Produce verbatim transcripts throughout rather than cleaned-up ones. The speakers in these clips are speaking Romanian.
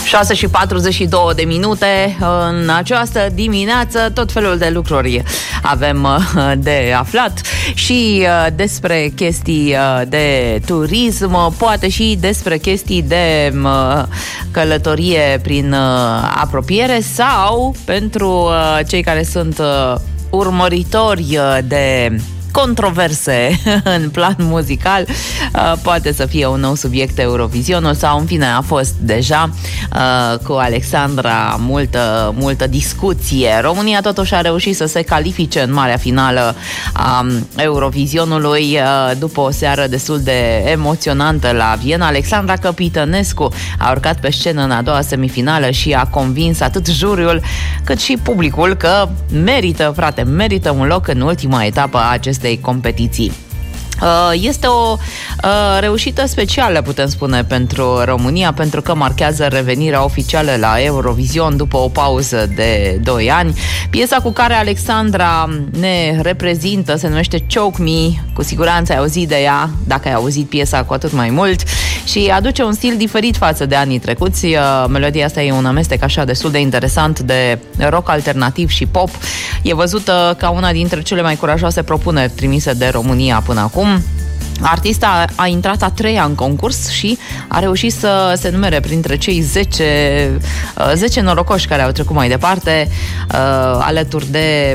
șase și patruzeci și două de minute. În această dimineață tot felul de lucruri avem de aflat și despre chestii de turism, poate și despre chestii de călătorie prin apropiere sau pentru cei care sunt urmăritori de controverse în plan muzical, uh, poate să fie un nou subiect Eurovisionul sau în fine a fost deja uh, cu Alexandra multă, multă discuție. România totuși a reușit să se califice în marea finală a Eurovizionului uh, după o seară destul de emoționantă la Viena. Alexandra Căpitănescu a urcat pe scenă în a doua semifinală și a convins atât juriul cât și publicul că merită, frate, merită un loc în ultima etapă a acestei competiții. Este o reușită specială, putem spune, pentru România, pentru că marchează revenirea oficială la Eurovision după o pauză de doi ani. Piesa cu care Alexandra ne reprezintă se numește Choke Me. Cu siguranță ai auzit de ea, dacă ai auzit piesa cu atât mai mult, și aduce un stil diferit față de anii trecuți. Melodia asta e un amestec așa destul de interesant de rock alternativ și pop. E văzută ca una dintre cele mai curajoase propuneri trimise de România până acum. Artista a intrat a treia în concurs și a reușit să se numere printre cei zece, zece norocoși care au trecut mai departe, alături de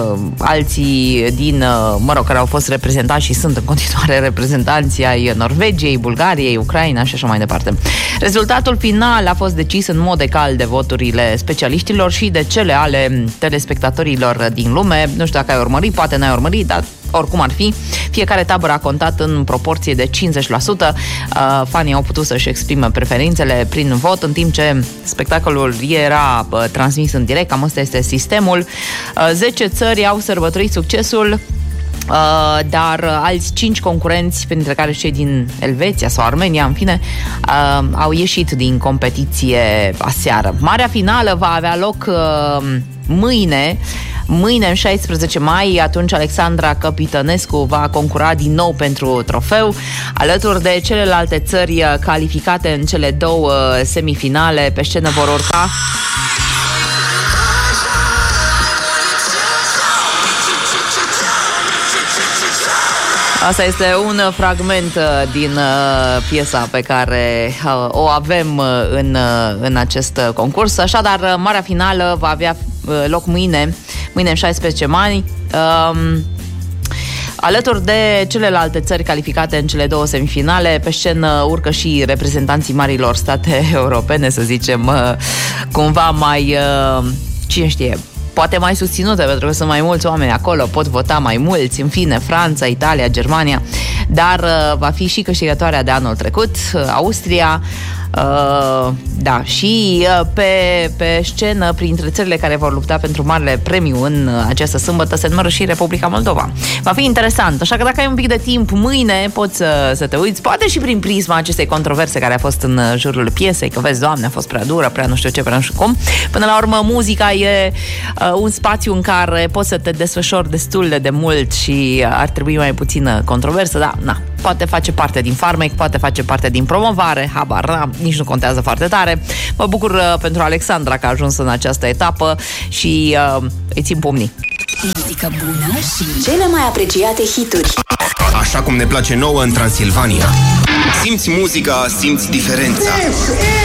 alții din, mă rog, care au fost reprezentați și sunt în continuare reprezentanții ai Norvegiei, Bulgariei, Ucraina și așa mai departe. Rezultatul final a fost decis în mod egal de voturile specialiștilor și de cele ale telespectatorilor din lume. Nu știu dacă ai urmărit, poate n-ai urmărit, dar oricum ar fi, fiecare tabără a contat în proporție de cincizeci la sută. Uh, fanii au putut să-și exprime preferințele prin vot, în timp ce spectacolul era uh, transmis în direct. Cam ăsta este sistemul. Uh, zece țări au sărbătorit succesul, Uh, dar alți cinci concurenți, printre care cei din Elveția sau Armenia, în fine, uh, au ieșit din competiție aseară. Marea finală va avea loc uh, mâine, mâine în șaisprezece mai, atunci Alexandra Căpitănescu va concura din nou pentru trofeu, alături de celelalte țări calificate în cele două semifinale. Pe scenă vor urca Asta este un fragment din uh, piesa pe care uh, o avem în, uh, în acest concurs. Așadar, marea finală va avea uh, loc mâine, mâine în șaisprezece mai. Uh, Alături de celelalte țări calificate în cele două semifinale, pe scenă urcă și reprezentanții marilor state europene, să zicem, uh, cumva mai, uh, cine știe, poate mai susținute, pentru că sunt mai mulți oameni acolo, pot vota mai mulți, în fine, Franța, Italia, Germania, dar uh, va fi și câștigătoarea de anul trecut, Austria, uh, da, și uh, pe, pe scenă, printre țările care vor lupta pentru marele premiu în uh, această sâmbătă, se numără și Republica Moldova. Va fi interesant, așa că dacă ai un pic de timp, mâine poți uh, să te uiți, poate și prin prisma acestei controverse care a fost în uh, jurul piesei, că vezi, Doamne, a fost prea dură, prea nu știu ce, prea nu știu cum. Până la urmă, muzica e uh, un spațiu în care poți să te desfășori destul de, de mult și ar trebui mai puțină controversă, dar na, poate face parte din farmec, poate face parte din promovare, habar n-am, nici nu contează foarte tare. Mă bucur uh, pentru Alexandra că a ajuns în această etapă și uh, îi țin pumnii. Muzică bună și cele mai apreciate hituri. Așa cum ne place nouă în Transilvania. Simți muzica, simți diferența.